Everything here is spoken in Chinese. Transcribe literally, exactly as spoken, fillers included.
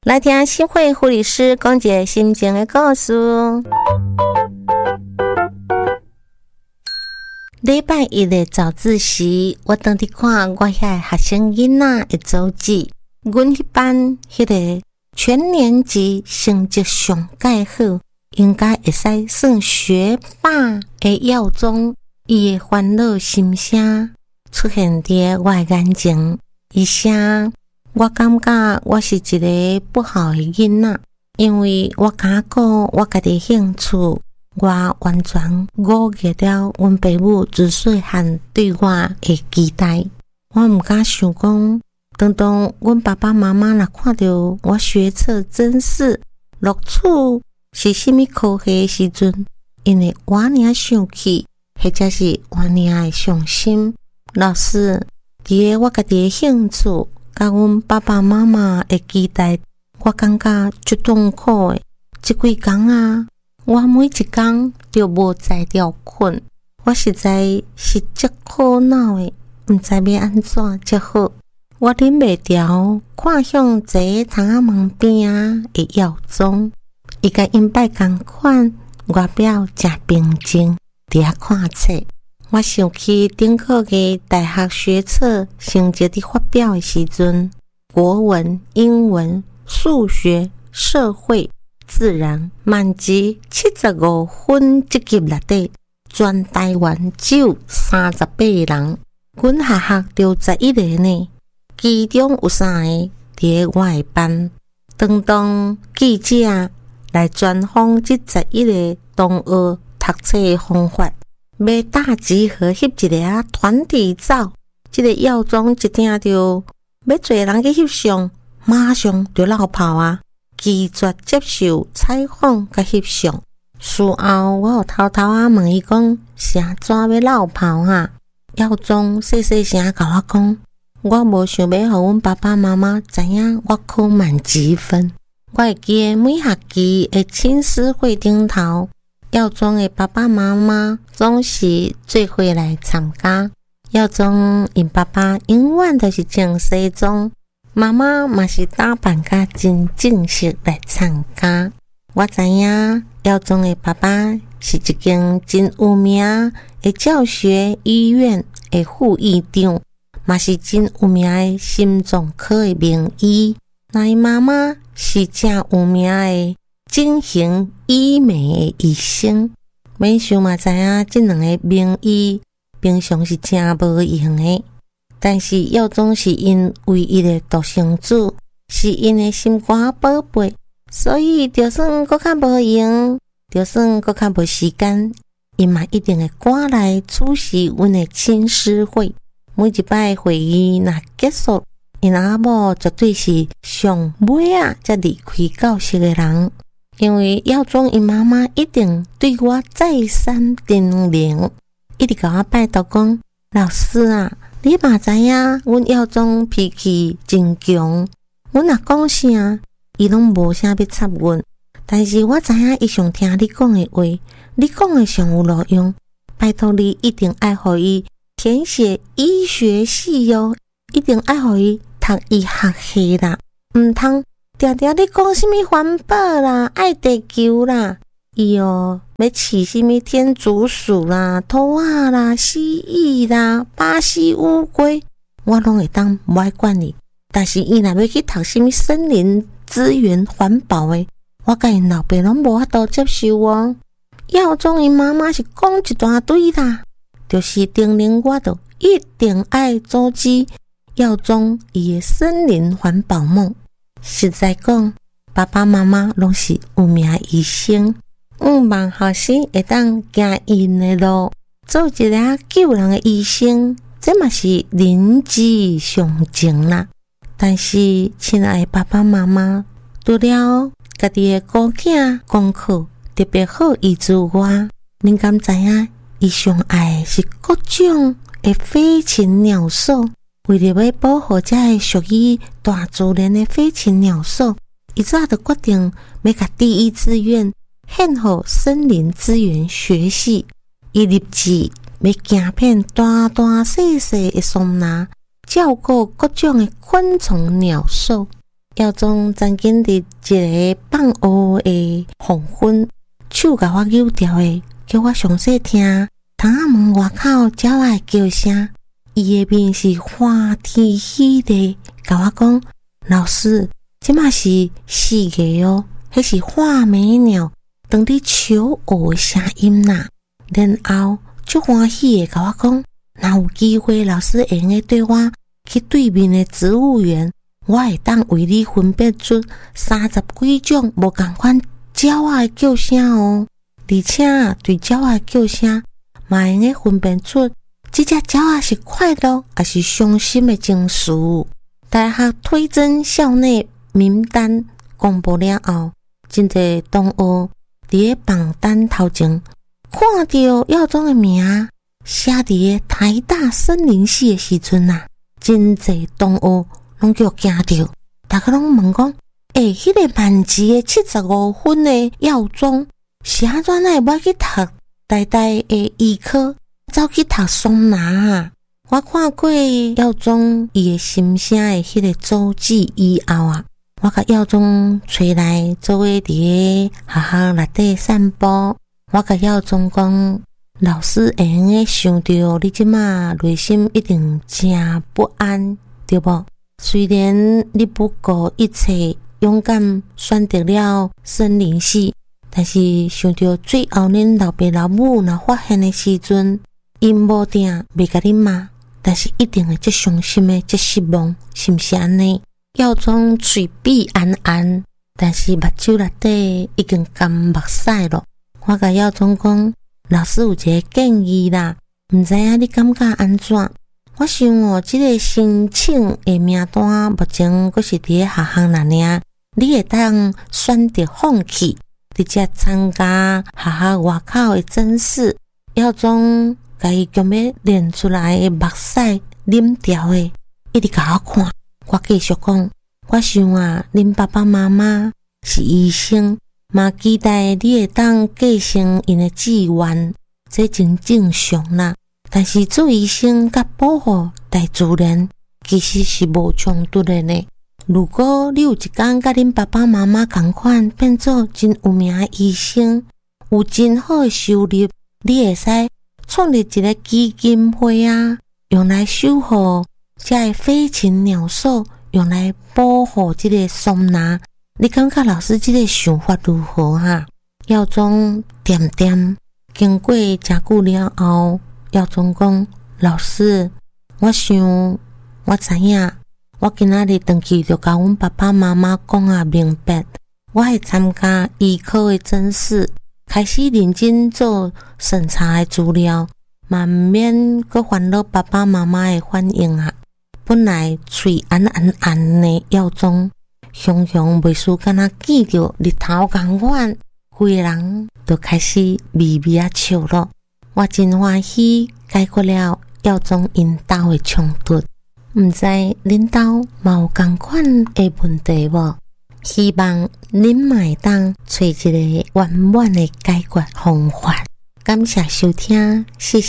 来听新会护理师讲一个心情的故事。礼拜一的早自习，我当伫看我遐学生囡仔的组织，阮迄班迄个全年级成绩上介好，应该会使算学霸的耀宗，伊的烦恼心声出现伫我的眼前。伊声，我感觉我是一个不好的囡仔，因为我敢讲我家己兴趣，我完全误解了阮爸母自细汉对我的期待。我毋敢想讲，当当阮爸爸妈妈若看到我学测真试录取是甚物科系的时阵，因为我尔生气，或者是我尔的伤心。老师，伫我家己的兴趣甲阮爸爸妈妈的期待，我感觉足痛苦的。即几工啊，我每一工都无才调困，我实在是足苦恼的，毋知要安怎才好。我忍袂牢，看向坐喺窗仔门边啊的耀宗，伊甲因摆共款，外表真平静，伫遐看册。我想起顶个月大学学测成绩伫发表的时阵，国文、英文、数学、社会、自然满级七十五分，这级内底全台湾只有三十八个人，阮学校就十一个呢，其中有三个伫我的班。当当记者来专访这十一个同学读册的方法。要大集合翕一个啊团体照，这个耀宗一听到要做人去翕相，马上就落跑啊，拒绝接受采访甲翕相。事后我有偷偷啊问伊讲，是安怎要落跑哈？耀宗细细声甲我讲，我无想要互阮爸爸妈妈知影我考满积分。我会记得每学期的亲师会顶头，耀宗的爸爸妈妈总是做伙来参加。耀宗因爸爸永远都是穿西装，妈妈嘛是打扮甲真正式来参加。我知影耀宗的爸爸是一间真有名的教学医院的副院长，嘛是真有名的心脏科的名医。那伊妈妈是真有名的进行医美的医生，免想嘛知影这两个名医平常是真无用的，但是耀宗是因唯一的独生子，是因的心肝宝贝，所以就算搁较无用，就算搁较无时间，伊嘛一定会赶来出席阮的亲师会。每一摆会议若结束，因阿某绝对是上尾啊才离开教室的人。因为耀宗因妈妈一定对我再三叮咛，一直甲我拜托讲，老师啊，你嘛知影阮耀宗脾气真强，阮若讲啥，伊拢无啥要插阮。但是我知影伊上听你讲的话，你讲的上有路用，拜托你一定爱互伊填写医学系哟，一定爱互伊读医学系啦，毋通定定你讲什么环保啦、爱地球啦，伊哦要饲什么天竺鼠啦、兔仔啦、蜥蜴啦、巴西乌龟，我拢会当不爱管你。但是伊若要去读什么森林资源环保的，我甲因老爸拢无法度接受哦。耀宗因妈妈是讲一大堆啦，就是叮咛我着一定爱阻止耀宗伊的森林环保梦。实在讲，爸爸妈妈拢是有名医生，毋望后生会当行因的路，做一个救人的医生，这嘛是人之常情啦。但是，亲爱的爸爸妈妈，除了家己的孤囝功课特别好以之外，恁敢知影伊上爱是各种的飞禽鸟兽？为了要保护这个属于大自然的飞禽鸟兽，伊早就决定要甲第一志愿献予森林资源学系。伊立志要行遍大大细细的松林，照顾各种的昆虫鸟兽。 耀宗曾经伫一个放学的黄昏，手甲我扭掉的，叫我详细听窗仔门外口鸟仔的叫声。伊的面是欢天喜地，甲我讲：“老师，即马是四月哦，迄是画眉鸟当伫求偶的声音啦。”然后足欢喜的甲我讲：“若有机会，老师会用个对我去对面的植物园，我会当为你分辨出三十几种无共款鸟仔的叫声哦，而且对鸟仔的叫声嘛会用个分辨出。”这只鸟仔是快乐还是伤心的情绪？大学推甄校内名单公布了后，真侪同学伫个榜单头前看到耀宗的名写伫个台大森林系的时阵啊，真侪同学拢叫惊到，大家拢问讲：诶、欸，迄、那个满级的七十五分的耀宗是安怎会要去读台大的医科？走去读松拿啊！我看过耀宗伊的心声的迄个周记以后啊，我甲耀宗找来做伙伫个学校内底散步。我甲耀宗讲，老师会用个想到你即马内心一定真不安，对无？虽然你不顾一切勇敢选择了森林系，但是想到最后恁老爸老母若发现的时阵，因无定袂甲你骂，但是一定会足伤心的、足失望，是毋是安尼？耀宗嘴闭暗暗，但是目睭内底已经干目屎了。我甲耀宗讲，老师有一个建议啦，毋知影你感觉安怎？我想哦，即、这个申请的名单目前阁是伫个学校内尔，你会当选择放弃，直接参加学校外口的甄试。耀宗甲伊强要练出来的目屎啉掉的，一直甲我看。我继续讲，我想啊，恁爸爸妈妈是医生，嘛期待你会当继承因的志愿，这真正常啦。但是做医生甲保护大自然其实是无冲突的呢。如果你有一天甲恁爸爸妈妈同款变做真有名的医生，有真好的收入，你会使创立一个基金会啊，用来守护这个飞禽鸟兽，用来保护这个松拿。你感觉老师这个想法如何哈？耀宗点点经过真久了后，耀宗讲：老师，我想我知影，我今仔日回去就甲阮爸爸妈妈讲啊明白，我会参加医科的甄试。开始认真做审查的资料，嘛毋免阁烦恼爸爸妈妈的反应啊。本来嘴暗暗暗的耀宗，雄雄袂输敢若见着日头共款，规个人就开始微微啊笑咯。我真欢喜解决了耀宗因兜的冲突，毋知恁兜嘛有共款的问题无？希望恁嘛会当找一个圆满的解决方法。感谢收听，谢谢。